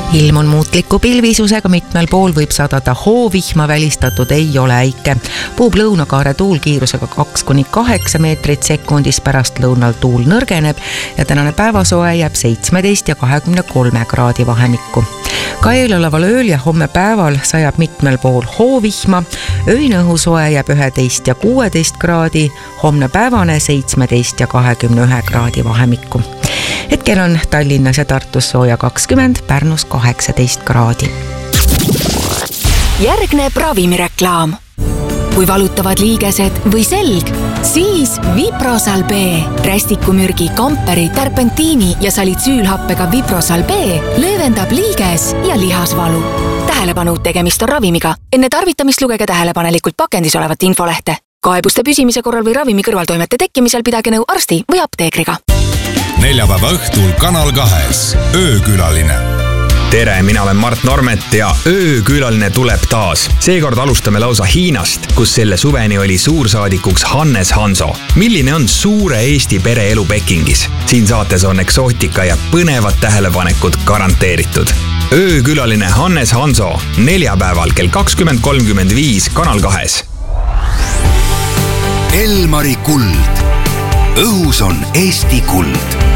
Ilm on muutliku pilvisusega, mitmel pool võib sadada hoovihma, välistatud ei ole äike. Puub lõunakaare tuul kiirusega 2–8 meetrit sekundis, pärast lõunal tuul nõrgeneb ja tänane päevasoe jääb 17 ja 23 kraadi vahemikku. Ka eeloleval ööl ja homme päeval sajab mitmel pool hoovihma, öine õhusoe jääb 11 ja 16 kraadi, homne päevane 17 ja 21 kraadi vahemikku. Hetkel on Tallinnas ja Tartus sooja 20, Pärnus 18 kraadi. Järgneb ravimireklaam. Kui valutavad liigesed või selg, siis Viprosal B. Rästikumürgi, kamperi, terpentiini ja salitsüülhappega Viprosal B löövendab liiges ja lihasvalu. Tähelepanu, tegemist on ravimiga. Enne tarvitamist lugege tähelepanelikult pakendis olevat infolehte. Kaebuste püsimise korral või ravimi kõrvaltoimete tekkimisel pidage nõu arsti või apteekriga. Neljapäeva õhtul Kanal 2 öökülaline. Tere, mina olen Mart Normet ja öökülaline tuleb taas. Seekord alustame lausa Hiinast, kus selle suveni oli suursaadikuks Hannes Hanso. Milline on suure Eesti pereelu Pekingis? Siin saates on eksootika ja põnevad tähelepanekud garanteeritud. Öökülaline Hannes Hanso neljapäeval kell 20:35 Kanal 2. Elmari kuld. Õhus on Eesti kuld.